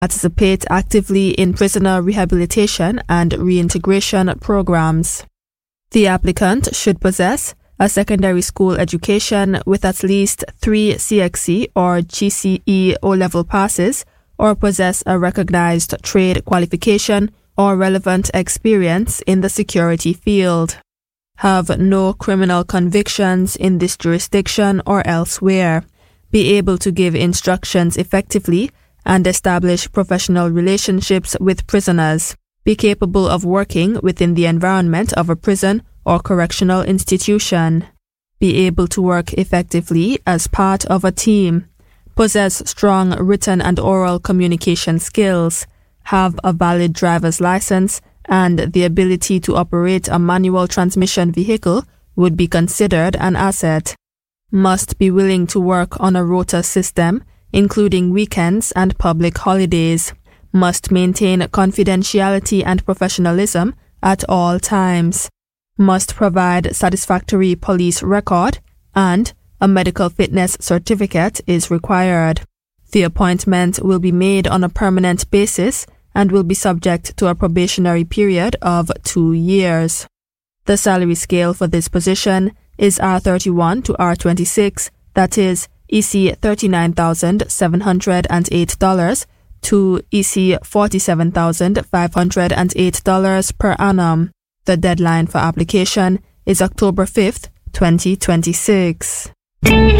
Participate actively in prisoner rehabilitation and reintegration programs. The applicant should possess a secondary school education with at least 3 CXC or GCE O-level passes, or possess a recognized trade qualification or relevant experience in the security field. Have no criminal convictions in this jurisdiction or elsewhere. Be able to give instructions effectively and establish professional relationships with prisoners. Be capable of working within the environment of a prison or correctional institution. Be able to work effectively as part of a team. Possess strong written and oral communication skills. Have a valid driver's license, and the ability to operate a manual transmission vehicle would be considered an asset. Must be willing to work on a rota system, including weekends and public holidays. Must maintain confidentiality and professionalism at all times. Must provide satisfactory police record, and a medical fitness certificate is required. The appointment will be made on a permanent basis and will be subject to a probationary period of 2 years. The salary scale for this position is R31 to R26, that is EC $39,708 to EC $47,508 per annum. The deadline for application is October 5th, 2026.